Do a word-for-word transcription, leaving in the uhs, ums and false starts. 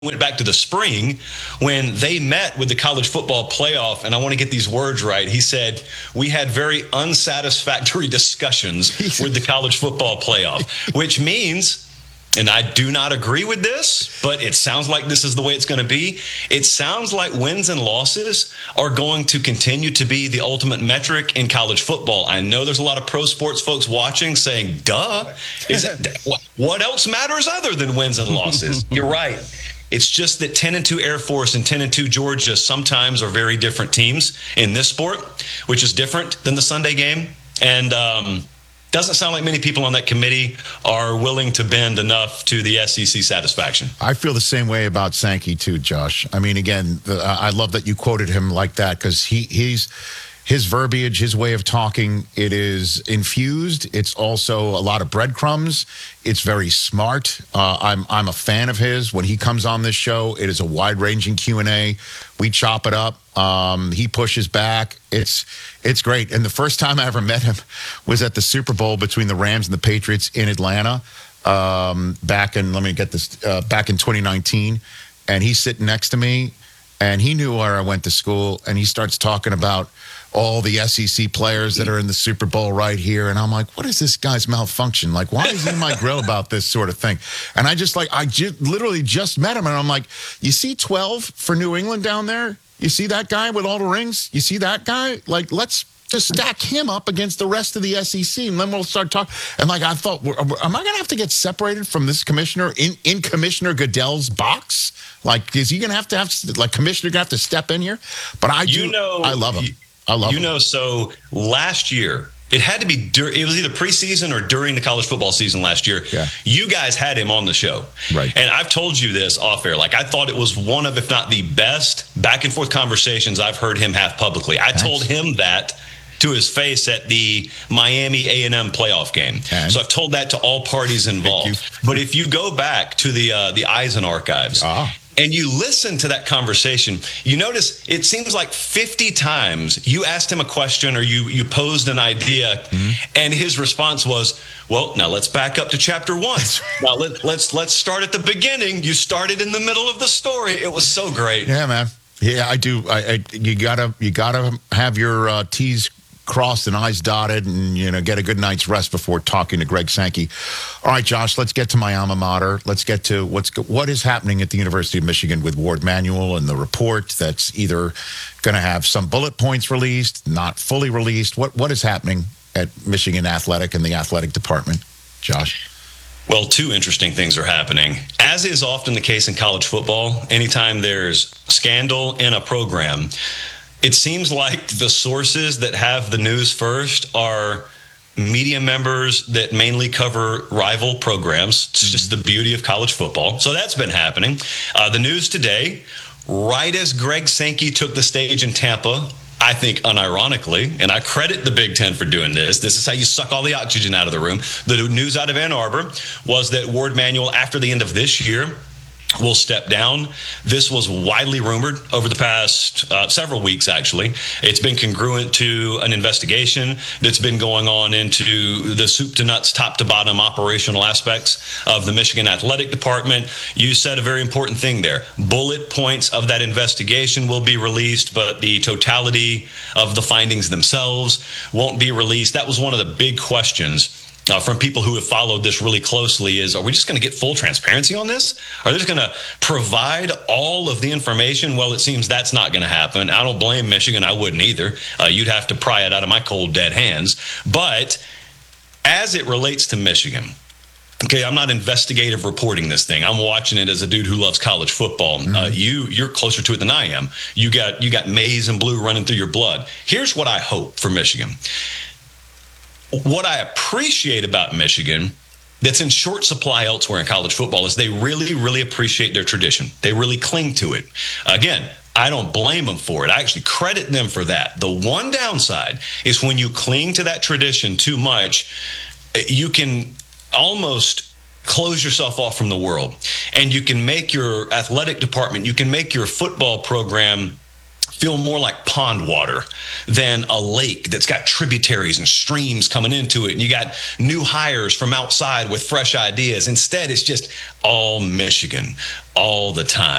went back to the spring when they met with the college football playoff, and I want to get these words right. He said, we had very unsatisfactory discussions with the college football playoff, which means, and I do not agree with this, but it sounds like this is the way it's going to be. It sounds like wins and losses are going to continue to be the ultimate metric in college football. I know there's a lot of pro sports folks watching saying, duh, is it, what else matters other than wins and losses? You're right. It's just that ten and two Air Force and ten and two Georgia sometimes are very different teams in this sport, which is different than the Sunday game. And um, doesn't sound like many people on that committee are willing to bend enough to the S E C satisfaction. I feel the same way about Sankey too, Josh. I mean, again, the, I love that you quoted him like that because he he's his verbiage, his way of talking, it is infused. It's also a lot of breadcrumbs. It's very smart. Uh, I'm I'm a fan of his. When he comes on this show, it is a wide-ranging Q and A. We chop it up. Um, he pushes back. It's it's great. And the first time I ever met him was at the Super Bowl between the Rams and the Patriots in Atlanta um, back in, let me get this, uh, back in twenty nineteen. And he's sitting next to me, and he knew where I went to school, and he starts talking about all the S E C players that are in the Super Bowl right here. And I'm like, what is this guy's malfunction? Like, why is he in my grill about this sort of thing? And I just like, I ju- literally just met him. And I'm like, you see twelve for New England down there? You see that guy with all the rings? You see that guy? Like, let's just stack him up against the rest of the S E C. And then we'll start talking. And like, I thought, am I going to have to get separated from this commissioner in, in Commissioner Goodell's box? Like, is he going to have to have, like, commissioner going to have to step in here? But I do, you know, I love him. I love you him. know, so last year, it had to be, dur- it was either preseason or during the college football season last year. Yeah. You guys had him on the show. Right. And I've told you this off air. Like, I thought it was one of, if not the best back and forth conversations I've heard him have publicly. I Thanks. told him that to his face at the Miami A and M playoff game. And? So I've told that to all parties involved. But if you go back to the uh, the Eisen archives, Ah. and you listen to that conversation, you notice it seems like fifty times you asked him a question or you you posed an idea, mm-hmm. and his response was, well, now let's back up to chapter one. Now let, let's let's start at the beginning. You started in the middle of the story. It was so great. Yeah, man. Yeah, I do. I, I you gotta you gotta have your uh, T's crossed and I's dotted, and you know, get a good night's rest before talking to Greg Sankey. All right, Josh, let's get to my alma mater. Let's get to what's what is happening at the University of Michigan with Warde Manuel and the report that's either going to have some bullet points released, not fully released. What what is happening at Michigan Athletic and the athletic department, Josh? Well, two interesting things are happening. As is often the case in college football, anytime there's scandal in a program, it seems like the sources that have the news first are media members that mainly cover rival programs. It's just the beauty of college football. So that's been happening. Uh, the news today, right as Greg Sankey took the stage in Tampa, I think unironically, and I credit the Big Ten for doing this, this is how you suck all the oxygen out of the room. The news out of Ann Arbor was that Warde Manuel, after the end of this year, will step down. This was widely rumored over the past uh, several weeks, actually. It's been congruent to an investigation that's been going on into the soup to nuts, top to bottom operational aspects of the Michigan Athletic Department. You said a very important thing there. Bullet points of that investigation will be released, but the totality of the findings themselves won't be released. That was one of the big questions Uh, from people who have followed this really closely is, are we just going to get full transparency on this? Are they just going to provide all of the information? Well, it seems that's not going to happen. I don't blame Michigan. I wouldn't either. Uh, you'd have to pry it out of my cold, dead hands. But as it relates to Michigan, okay, I'm not investigative reporting this thing. I'm watching it as a dude who loves college football. Mm-hmm. Uh, you, you're closer to it than I am. You got, you got maize and blue running through your blood. Here's what I hope for Michigan. What I appreciate about Michigan that's in short supply elsewhere in college football is they really, really appreciate their tradition. They really cling to it. Again, I don't blame them for it. I actually credit them for that. The one downside is when you cling to that tradition too much, you can almost close yourself off from the world. And you can make your athletic department, you can make your football program feel more like pond water than a lake that's got tributaries and streams coming into it. And you got new hires from outside with fresh ideas. Instead, it's just all Michigan all the time.